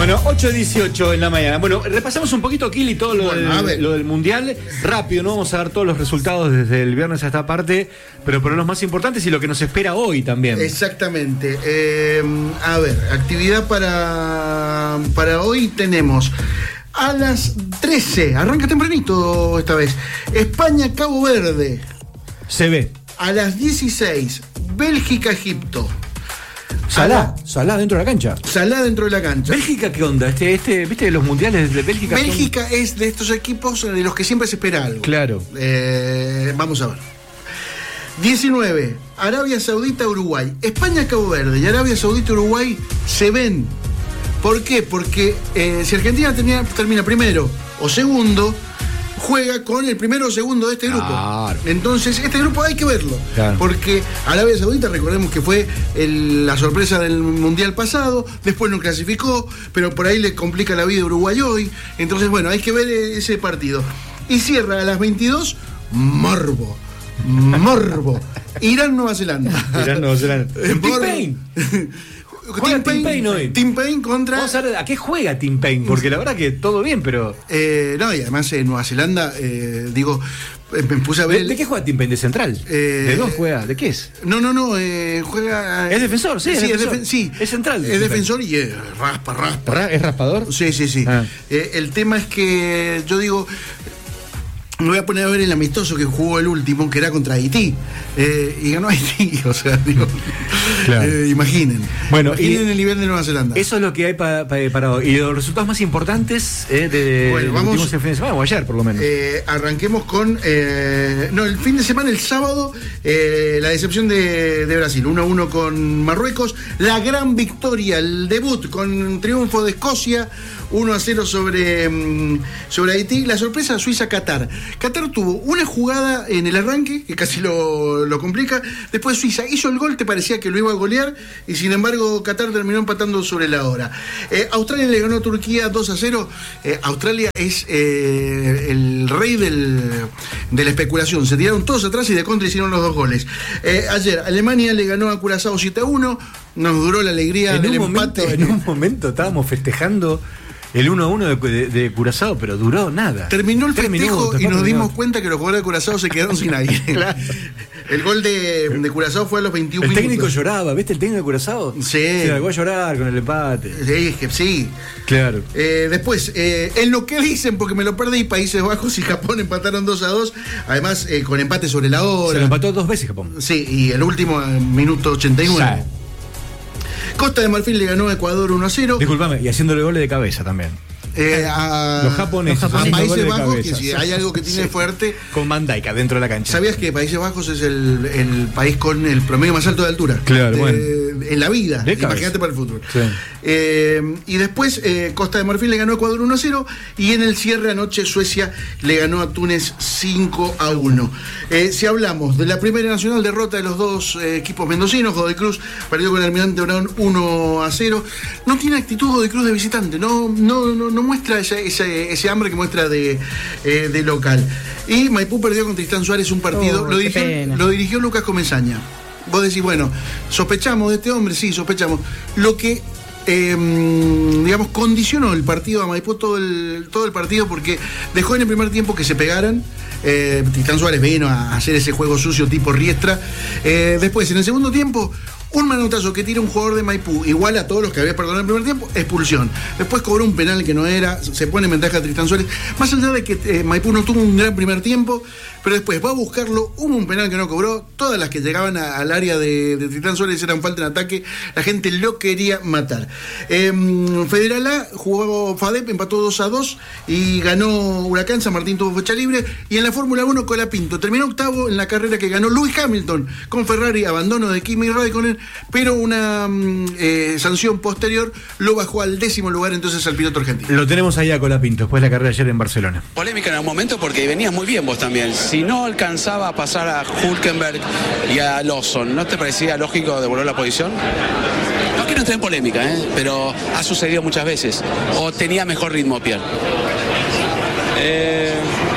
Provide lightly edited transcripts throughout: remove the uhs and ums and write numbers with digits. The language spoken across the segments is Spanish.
Bueno, 8:18 en la mañana. Bueno, repasamos un poquito, Kili, todo lo del Mundial. Rápido, no vamos a dar todos los resultados desde el viernes a esta parte, pero por los más importantes y lo que nos espera hoy también. Exactamente. A ver, actividad para hoy tenemos a las 13, arranca tempranito esta vez, España-Cabo Verde. Se ve. A las 16, Bélgica-Egipto. Salah dentro de la cancha. Salah dentro de la cancha. ¿Bélgica qué onda? ¿Viste los mundiales de Bélgica? Bélgica es de estos equipos de los que siempre se espera algo. Claro. Vamos a ver. 19, Arabia Saudita-Uruguay. España-Cabo Verde y Arabia Saudita-Uruguay se ven. ¿Por qué? Porque si Argentina termina primero o segundo, juega con el primero o segundo de este grupo. Claro. Entonces, este grupo hay que verlo. Claro. Porque Arabia Saudita, recordemos que fue la sorpresa del Mundial pasado, después no clasificó, pero por ahí le complica la vida a Uruguay hoy. Entonces, bueno, hay que ver ese partido. Y cierra a las 22, Morbo. Irán-Nueva Zelanda. Irán-Nueva Zelanda. Tim Payne. Juega Tim Payne hoy. Tim Payne contra... Vamos a ver a qué juega Tim Payne, porque la verdad que todo bien, pero... no, y además en Nueva Zelanda, me puse a ver... ¿De qué juega Tim Payne? ¿De central? ¿De dos juega? ¿De qué es? No, juega... ¿Es defensor? Sí, sí, es defensor. Es central. Es defensor y raspa. ¿Es raspador? Sí. Ah. El tema es que yo digo... Me voy a poner a ver el amistoso que jugó el último, que era contra Haití. Y ganó Haití, o sea, digo, claro. Imaginen el nivel de Nueva Zelanda. Eso es lo que hay para hoy. Y los resultados más importantes vamos el fin de semana, o ayer por lo menos. Arranquemos con... el fin de semana, el sábado, la decepción de Brasil. 1-1 con Marruecos. La gran victoria, el debut con triunfo de Escocia. 1-0 sobre Haití. La sorpresa, Suiza-Qatar. Qatar tuvo una jugada en el arranque que casi lo complica. Después Suiza hizo el gol, te parecía que lo iba a golear, y sin embargo Qatar terminó empatando sobre la hora. Australia le ganó a Turquía 2-0. Australia es el rey de la especulación. Se tiraron todos atrás y de contra hicieron los 2 goles. Ayer Alemania le ganó a Curazao 7-1. Nos duró la alegría del empate. En un momento estábamos festejando el 1-1 de Curazao, pero duró nada. Terminó el festejo y nos dimos cuenta que los jugadores de Curazao se quedaron sin aire. Claro. El gol de Curazao fue a los 21 minutos. El técnico lloraba, ¿viste el técnico de Curazao? Sí. Se largó a llorar con el empate. Sí, es que sí. Claro. Después, en lo que dicen, porque me lo perdí, Países Bajos y Japón empataron 2-2. Además, con empate sobre la hora. Se lo empató 2 veces Japón. Sí, y el último, minuto 89. Sí. Costa de Marfil le ganó a Ecuador 1-0. Disculpame, y haciéndole goles de cabeza también. Los japoneses. A Países Bajos, que si hay algo que tiene fuerte. Con Van Dijk dentro de la cancha. ¿Sabías que Países Bajos es el país con el promedio más alto de altura? Claro, bueno. En la vida. Imagínate para el fútbol. Sí. Y después Costa de Marfil le ganó a Ecuador 1-0. Y en el cierre anoche Suecia le ganó a Túnez 5-1. Si hablamos de la Primera Nacional, derrota de los dos equipos mendocinos, Godoy Cruz perdió con el Almirante Brown 1-0. No tiene actitud Godoy Cruz de visitante. No muestra ese hambre que muestra de local. Y Maipú perdió con Tristán Suárez un partido. Lo dirigió Lucas Comesaña. Vos decís, bueno, sospechamos de este hombre, sí, sospechamos. Lo que, condicionó el partido a Maipú todo el partido, porque dejó en el primer tiempo que se pegaran. Tristán Suárez vino a hacer ese juego sucio tipo Riestra. Después, en el segundo tiempo, un manotazo que tira un jugador de Maipú, igual a todos los que había perdonado en el primer tiempo, expulsión. Después cobró un penal que no era, se pone en ventaja a Tristán Suárez. Más allá de que Maipú no tuvo un gran primer tiempo, pero después va a buscarlo, hubo un penal que no cobró, todas las que llegaban al área de Tristán Suárez eran falta en ataque, la gente lo quería matar. Federal A jugó FADEP, empató 2-2 y ganó Huracán. San Martín tuvo fecha libre. Y en la Fórmula 1, Colapinto terminó octavo en la carrera que ganó Lewis Hamilton con Ferrari, abandono de Kimi Raikkonen, pero una sanción posterior lo bajó al 10º lugar entonces al piloto argentino. Lo tenemos ahí a Colapinto después de la carrera ayer en Barcelona. Polémica en algún momento porque venías muy bien vos también. Si no alcanzaba a pasar a Hülkenberg y a Lawson, ¿no te parecía lógico devolver la posición? No quiero entrar en polémica, pero ha sucedido muchas veces. ¿O tenía mejor ritmo, Pierre?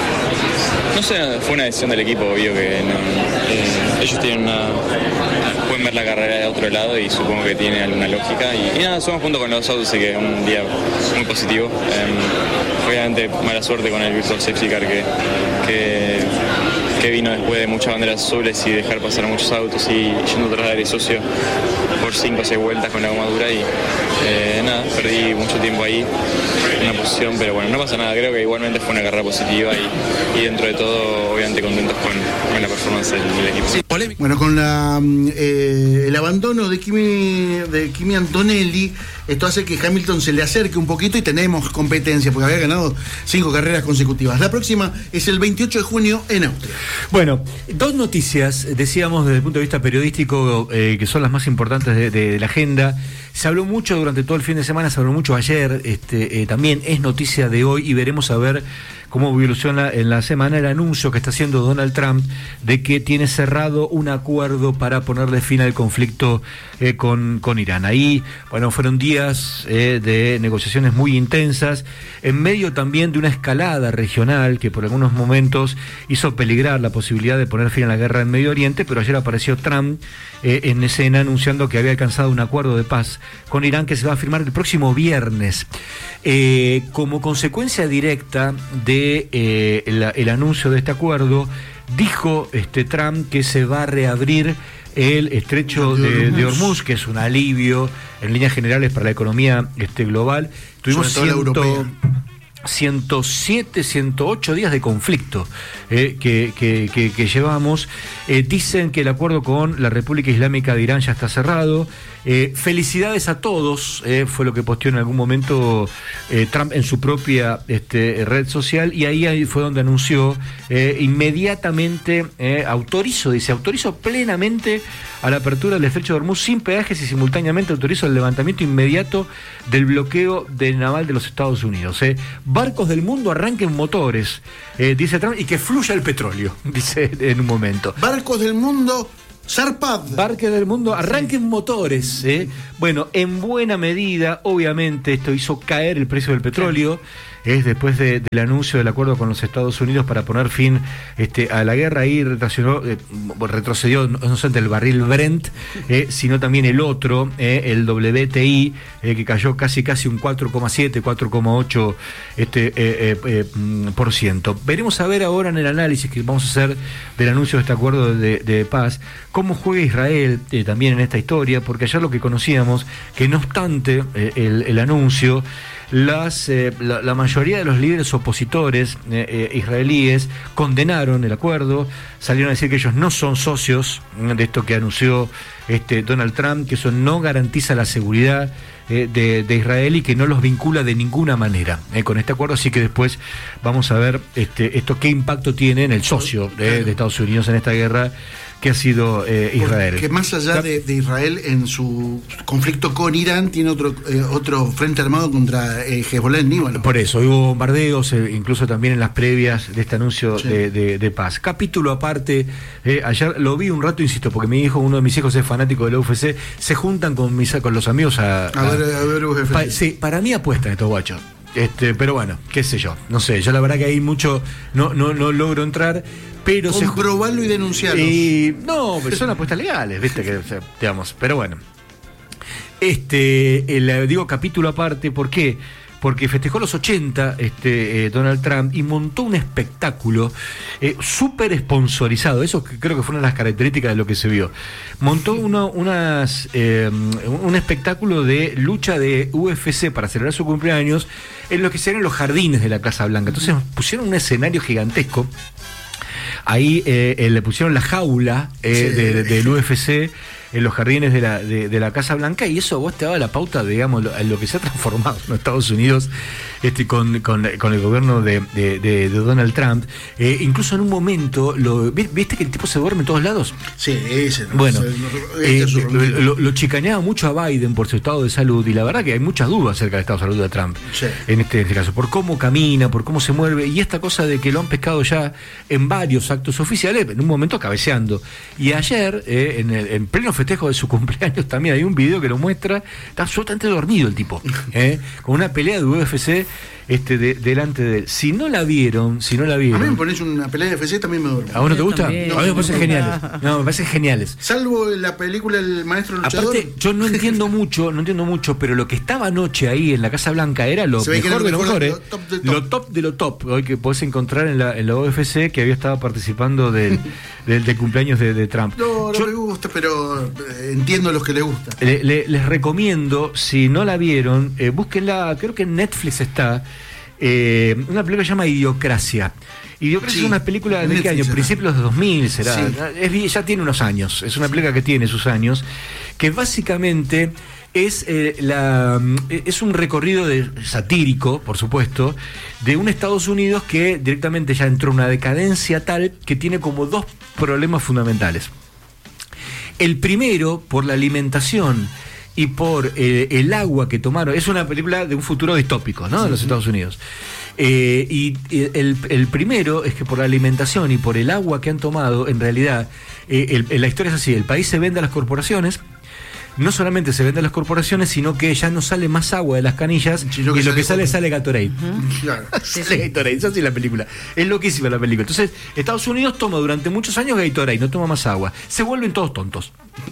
No sé, fue una decisión del equipo, obvio que ellos tienen pueden ver la carrera de otro lado y supongo que tiene alguna lógica. Y nada, somos junto con los autos, así que un día muy positivo. Obviamente mala suerte con el Virtual Safety Car que vino después de muchas banderas azules y dejar pasar a muchos autos y yendo tras del socio por 5 o 6 vueltas con la goma dura y nada, perdí mucho tiempo ahí en una posición, pero bueno, no pasa nada, creo que igualmente fue una carrera positiva y dentro de todo obviamente contentos con la performance del equipo. Sí, bueno, con el abandono de Kimi Antonelli, esto hace que Hamilton se le acerque un poquito y tenemos competencia, porque había ganado 5 carreras consecutivas. La próxima es el 28 de junio en Austria. Bueno, 2 noticias, decíamos desde el punto de vista periodístico, que son las más importantes de la agenda. Se habló mucho durante todo el fin de semana, se habló mucho ayer, también es noticia de hoy y veremos a ver cómo evoluciona en la semana el anuncio que está haciendo Donald Trump de que tiene cerrado un acuerdo para ponerle fin al conflicto con Irán. Ahí, bueno, fueron días de negociaciones muy intensas, en medio también de una escalada regional que por algunos momentos hizo peligrar la posibilidad de poner fin a la guerra en Medio Oriente, pero ayer apareció Trump en escena anunciando que había alcanzado un acuerdo de paz con Irán que se va a firmar el próximo viernes. Como consecuencia directa de el anuncio de este acuerdo, dijo Trump que se va a reabrir el estrecho de Hormuz, que es un alivio en líneas generales para la economía global. Tuvimos 107, 108 días de conflicto que llevamos. Dicen que el acuerdo con la República Islámica de Irán ya está cerrado. Felicidades a todos, fue lo que posteó en algún momento Trump en su propia red social, y ahí fue donde anunció inmediatamente, autorizo plenamente a la apertura del estrecho de Hormuz sin peajes y simultáneamente autorizo el levantamiento inmediato del bloqueo naval de los Estados Unidos. Barcos del mundo arranquen motores, dice Trump, y que fluya el petróleo, dice en un momento. Barcos del mundo, zarpad. Barcos del mundo, arranquen motores. Bueno, en buena medida, obviamente, esto hizo caer el precio del petróleo. Después del anuncio del acuerdo con los Estados Unidos para poner fin a la guerra, ahí retrocedió no solamente el barril Brent, sino también el otro, el WTI, que cayó casi un 4,7, 4,8%. Veremos a ver ahora en el análisis que vamos a hacer del anuncio de este acuerdo de paz, cómo juega Israel también en esta historia, porque ayer lo que conocíamos, que no obstante el anuncio, la mayoría de los líderes opositores israelíes condenaron el acuerdo, salieron a decir que ellos no son socios de esto que anunció Donald Trump, que eso no garantiza la seguridad de Israel y que no los vincula de ninguna manera con este acuerdo. Así que después vamos a ver esto qué impacto tiene en el socio de Estados Unidos en esta guerra que ha sido Israel. Que más allá de Israel, en su conflicto con Irán, tiene otro frente armado contra Hezbollah en Líbano. Por eso, hubo bombardeos, incluso también en las previas de este anuncio de paz. Capítulo aparte, ayer lo vi un rato, insisto, porque uno de mis hijos es fanático de la UFC, se juntan con los amigos a ver UFC. Sí, para mí apuestan estos guachos. Pero bueno, qué sé yo, no sé, yo la verdad que hay mucho, no logro entrar, pero comprobarlo y denunciarlo. No, pero son apuestas legales, viste, que digamos, pero bueno. Digo capítulo aparte, ¿por qué? Porque festejó los 80 Donald Trump y montó un espectáculo súper sponsorizado. Eso creo que fue una de las características de lo que se vio. Montó un espectáculo de lucha de UFC para celebrar su cumpleaños en lo que serían los jardines de la Casa Blanca. Entonces pusieron un escenario gigantesco. Ahí le pusieron la jaula del UFC en los jardines de la Casa Blanca, y eso vos te daba la pauta, digamos, lo que se ha transformado en Estados Unidos con el gobierno de Donald Trump. Incluso en un momento, ¿viste que el tipo se duerme en todos lados? Sí, bueno, lo chicaneaba mucho a Biden por su estado de salud, y la verdad que hay muchas dudas acerca del estado de salud de Trump, en este caso, por cómo camina, por cómo se mueve, y esta cosa de que lo han pescado ya en varios actos oficiales, en un momento cabeceando. Y ayer, en pleno festejo festejo de su cumpleaños también. Hay un video que lo muestra, está absolutamente dormido el tipo, con una pelea de UFC delante de él. Si no la vieron. A mí me pones una pelea de UFC, también me duermo. ¿A vos no te gusta? También. A mí me parecen geniales. No, me parecen geniales. Salvo la película El Maestro Luchador. Aparte, yo no entiendo mucho, pero lo que estaba anoche ahí en la Casa Blanca era lo mejor de lo mejor, lo top de lo top, hoy que podés encontrar en la UFC, que había estado participando del cumpleaños de Trump. No me gusta, pero entiendo a los que les gusta. Les recomiendo, si no la vieron, búsquenla, creo que en Netflix está, una película que se llama Idiocracia. Idiocracia es una película de qué año, principios de 2000 será, ya tiene unos años, es una película que tiene sus años, que básicamente es un recorrido satírico, por supuesto, de un Estados Unidos que directamente ya entró en una decadencia tal que tiene como dos problemas fundamentales. El primero, por la alimentación y por el agua que tomaron. Es una película de un futuro distópico, ¿no? De los Estados Unidos. Y el primero es que por la alimentación y por el agua que han tomado, en realidad, la historia es así: el país se vende a las corporaciones. No solamente se vende a las corporaciones, sino que ya no sale más agua de las canillas, y lo que sale Gatorade. Claro. Sale Gatorade, eso sí, la película. Es loquísima la película. Entonces, Estados Unidos toma durante muchos años Gatorade, no toma más agua. Se vuelven todos tontos.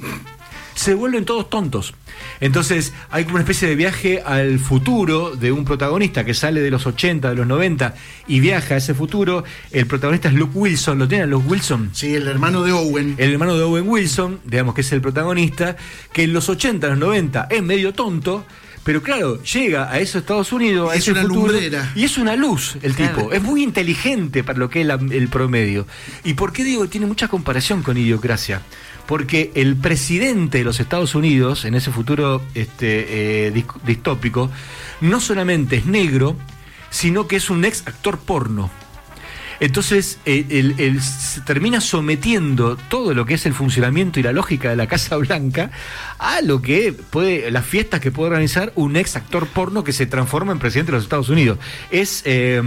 Entonces hay como una especie de viaje al futuro de un protagonista que sale de los 80, de los 90 y viaja a ese futuro. El protagonista es Luke Wilson, ¿lo tienen Luke Wilson? Sí, el hermano de Owen. El hermano de Owen Wilson, digamos que es el protagonista, que en los 80, los 90 es medio tonto, pero claro, llega a esos Estados Unidos, a ese futuro, y es una luz el tipo, es muy inteligente para lo que es el promedio. ¿Y por qué digo que tiene mucha comparación con Idiocracia? Porque el presidente de los Estados Unidos, en ese futuro distópico, no solamente es negro, sino que es un ex actor porno. Entonces, él se termina sometiendo todo lo que es el funcionamiento y la lógica de la Casa Blanca a lo que las fiestas que puede organizar un ex actor porno que se transforma en presidente de los Estados Unidos. Es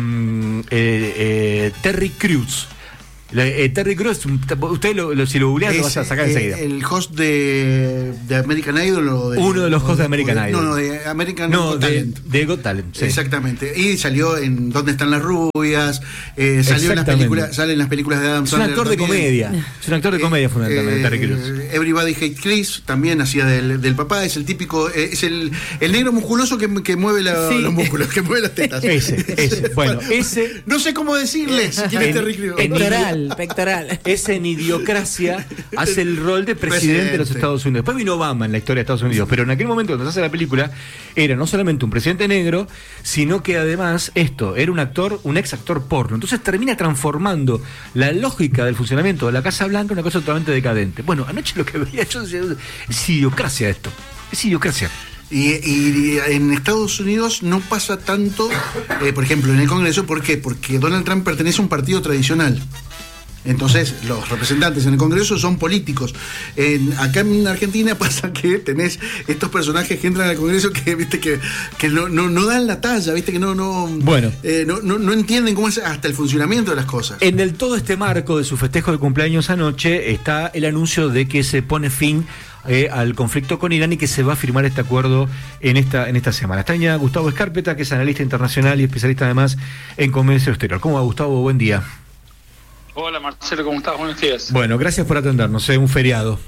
Terry Crews. Terry Crews, usted si lo googlean lo vas a sacar enseguida. El host de American Idol uno de los hosts de American Idol. No, de American Got Talent. De Got Talent, sí. Exactamente. Y salió en ¿Dónde están las rubias? Salió sale en las películas de Adam Sandler. Es un actor de comedia. Es un actor de comedia fundamentalmente, Terry Crews. Everybody Hates Chris también hacía del papá. Es el típico, es el negro musculoso que mueve los músculos, que mueve las tetas. Ese. Bueno, ese. No sé cómo decirles quién es Terry Crews. Pectoral. Ese en Idiocracia hace el rol de presidente de los Estados Unidos. Después vino Obama en la historia de Estados Unidos, pero en aquel momento cuando se hace la película era no solamente un presidente negro, sino que además era un ex actor porno. Entonces termina transformando la lógica del funcionamiento de la Casa Blanca en una cosa totalmente decadente. Bueno, anoche lo que veía yo decía, es Idiocracia esto. Es Idiocracia. Y en Estados Unidos no pasa tanto, por ejemplo, en el Congreso. ¿Por qué? Porque Donald Trump pertenece a un partido tradicional. Entonces, los representantes en el Congreso son políticos. Acá en Argentina pasa que tenés estos personajes que entran al Congreso que viste que no dan la talla, viste que no entienden cómo es hasta el funcionamiento de las cosas. En todo este marco de su festejo de cumpleaños anoche está el anuncio de que se pone fin al conflicto con Irán y que se va a firmar este acuerdo en esta semana. Está Gustavo Escarpeta, que es analista internacional y especialista además en comercio exterior. ¿Cómo va, Gustavo? Buen día. Hola Marcelo, ¿cómo estás? Buenos días. Bueno, gracias por atendernos, un feriado.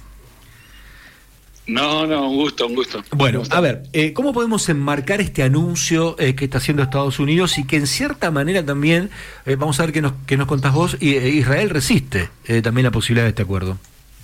No, un gusto. Bueno, a ver, ¿cómo podemos enmarcar este anuncio que está haciendo Estados Unidos y que en cierta manera también, vamos a ver qué nos contás vos, Israel resiste también la posibilidad de este acuerdo?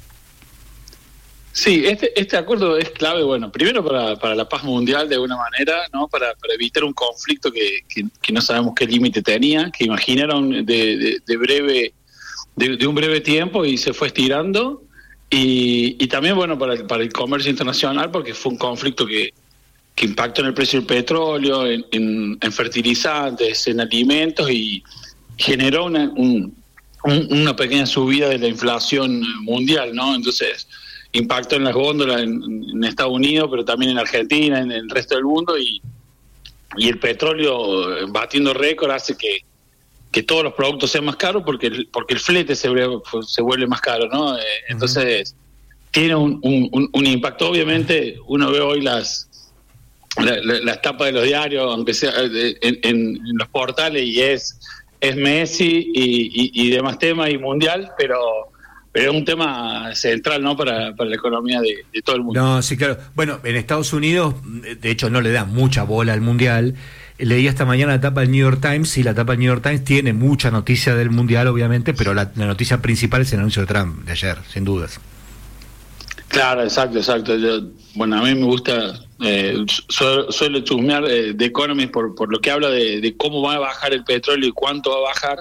Sí, este acuerdo es clave, bueno, primero para la paz mundial de alguna manera, ¿no? Para evitar un conflicto que no sabemos qué límite tenía, que imaginaron de un breve tiempo y se fue estirando, y también, bueno, para el comercio internacional, porque fue un conflicto que impactó en el precio del petróleo, en fertilizantes, en alimentos, y generó una pequeña subida de la inflación mundial, ¿no? Entonces impacto en las góndolas en Estados Unidos, pero también en Argentina, en el resto del mundo, y el petróleo batiendo récord hace que todos los productos sean más caros porque el flete se vuelve más caro, ¿no? Entonces tiene un impacto. Obviamente uno ve hoy las tapas de los diarios, aunque sea en los portales, y es Messi y demás temas y mundial, pero es un tema central, ¿no? para la economía de todo el mundo. No, sí, claro. Bueno, en Estados Unidos, de hecho, no le dan mucha bola al mundial. Leí esta mañana la tapa del New York Times, y la tapa del New York Times tiene mucha noticia del mundial, obviamente, pero la noticia principal es el anuncio de Trump de ayer, sin dudas. Claro, exacto. Bueno, a mí me gusta, suelo chusmear The Economist por lo que habla de cómo va a bajar el petróleo y cuánto va a bajar.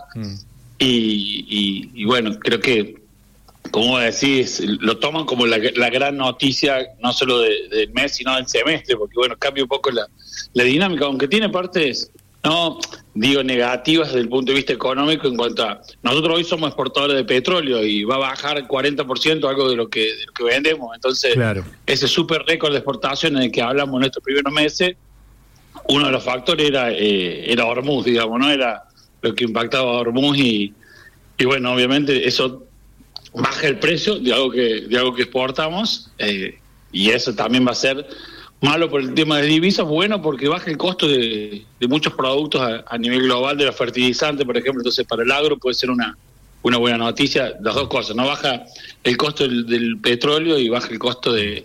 Y bueno, creo que, como decís, lo toman como la gran noticia, no solo del mes, sino del semestre, porque bueno, cambia un poco la dinámica, aunque tiene partes, no digo negativas desde el punto de vista económico, en cuanto a, nosotros hoy somos exportadores de petróleo y va a bajar 40% algo de lo que vendemos, entonces claro, ese súper récord de exportaciones del que hablamos en estos primeros meses, uno de los factores era Hormuz, digamos, ¿no? Era lo que impactaba a Hormuz y bueno, obviamente eso baja el precio de algo que exportamos, y eso también va a ser malo por el tema de divisas, bueno, porque baja el costo de muchos productos a nivel global, de los fertilizantes, por ejemplo. Entonces, para el agro puede ser una buena noticia, las dos cosas, no baja el costo del petróleo y baja el costo de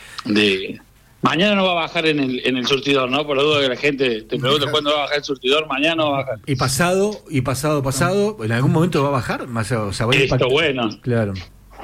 mañana no va a bajar en el surtidor, ¿no? Por la duda que la gente te pregunta cuándo va a bajar el surtidor, mañana no va a bajar. Y pasado, ¿en algún momento va a bajar? O sea, Esto bueno. Claro.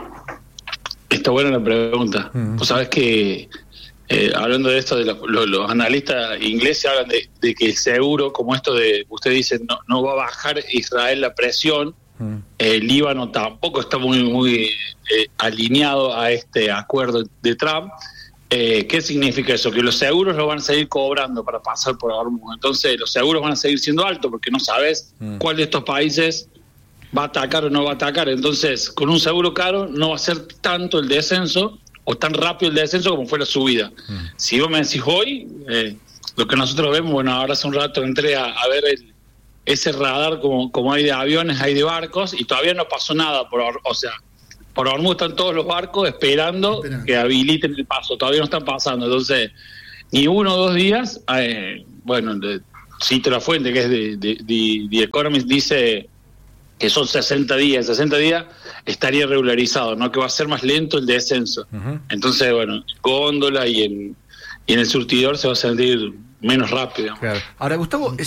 Esto bueno la pregunta. Pues sabes que hablando de esto, de los analistas ingleses hablan de que el seguro, como esto de, usted dice, no va a bajar Israel la presión, el Líbano tampoco está muy alineado a este acuerdo de Trump. ¿Qué significa eso? Que los seguros lo van a seguir cobrando para pasar por Hormuz. Entonces los seguros van a seguir siendo altos porque no sabes cuál de estos países va a atacar o no va a atacar. Entonces, con un seguro caro no va a ser tanto el descenso o tan rápido el descenso como fue la subida. Si vos me decís hoy, lo que nosotros vemos, bueno, ahora hace un rato entré a ver ese radar como hay de aviones, hay de barcos, y todavía no pasó nada, por Hormuz están todos los barcos esperando que habiliten el paso, todavía no están pasando. Entonces, ni 1 o 2 días, bueno, cito la fuente que es de The Economist, dice que son 60 días, 60 días estaría regularizado, ¿no? Que va a ser más lento el descenso. Entonces, bueno, góndola y en el surtidor se va a sentir menos rápido. Claro. Ahora, Gustavo,